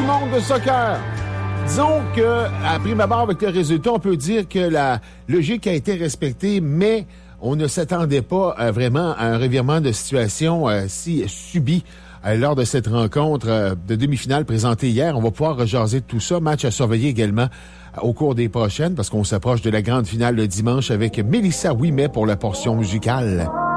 monde de soccer. Disons que, à prime abord, avec le résultat, on peut dire que la logique a été respectée, mais on ne s'attendait pas vraiment à un revirement de situation si subi lors de cette rencontre de demi-finale présentée hier. On va pouvoir rejaser de tout ça. Match à surveiller également au cours des prochaines, parce qu'on s'approche de la grande finale le dimanche avec Mélissa Ouimet pour la portion musicale.